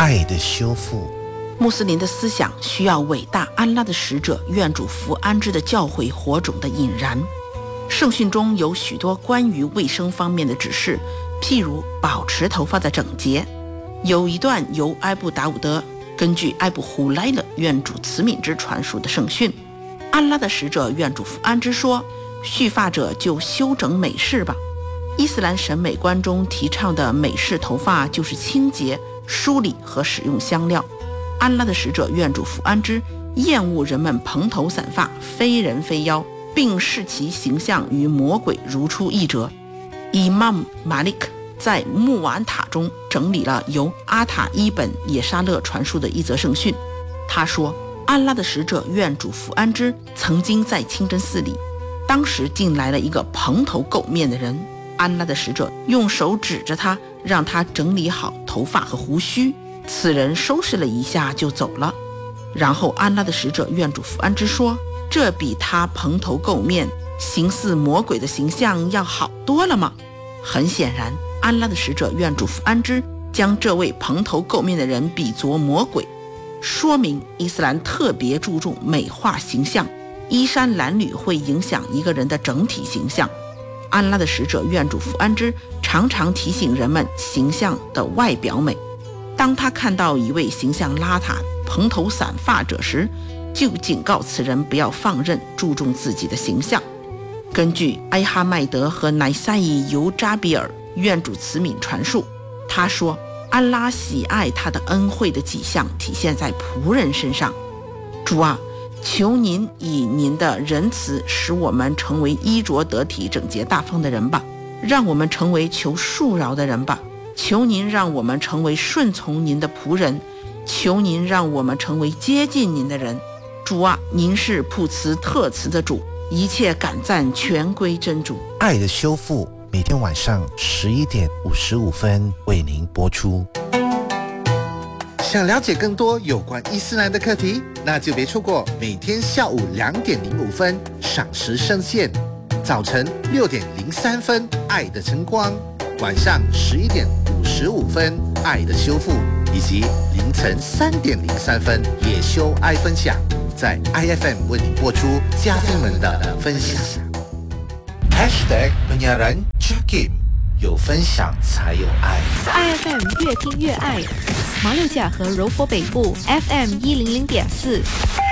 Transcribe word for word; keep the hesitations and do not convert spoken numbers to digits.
爱的修复。 穆斯林的思想需要伟大安拉的使者愿主福安之的教诲火种的引燃。圣训中有许多关于卫生方面的指示，譬如保持头发的整洁。有一段由埃布达伍德根据埃布胡莱勒愿主慈悯之传述的圣训，安拉的使者愿主福安之说，蓄发者就修整美式吧。伊斯兰审美观中提倡的美式头发就是清洁、梳理和使用香料。安拉的使者愿主福安之厌恶人们蓬头散发、非人非妖，并视其形象与魔鬼如出一辙。伊玛目马利克在穆瓦塔中整理了由阿塔伊本也沙勒传述的一则圣训。他说，安拉的使者愿主福安之曾经在清真寺里，当时进来了一个蓬头垢面的人。安拉的使者用手指着他，让他整理好头发和胡须。此人收拾了一下就走了。然后安拉的使者愿主福安之说，这比他蓬头垢面、形似魔鬼的形象要好多了吗？很显然，安拉的使者愿主福安之将这位蓬头垢面的人比作魔鬼，说明伊斯兰特别注重美化形象，衣衫褴褛会影响一个人的整体形象。安拉的使者愿主福安之常常提醒人们形象的外表美。当他看到一位形象邋遢、蓬头散发者时，就警告此人不要放任注重自己的形象。根据埃哈迈德和乃赛伊尤扎比尔愿主慈悯传述，他说，安拉喜爱他的恩惠的迹象体现在仆人身上。主啊，求您以您的仁慈使我们成为衣着得体、整洁大方的人吧，让我们成为求恕饶的人吧。求您让我们成为顺从您的仆人，求您让我们成为接近您的人。主啊，您是普慈特慈的主，一切感赞全归真主。 爱的修复每天晚上十一点五十五分为您播出。 想了解更多有关伊斯兰的课题，那就别错过每天下午两点零五分赏时圣线，早晨六点零三分爱的晨光，晚上十一点五十五分爱的修复，以及凌晨三点零三分也修爱分享，在 I F M 为你播出嘉宾们的分享。 Hashtag penyiaran Jakim， 有分享才有爱。 I F M 越听越爱，马六甲和柔佛北部 F M 一零零点四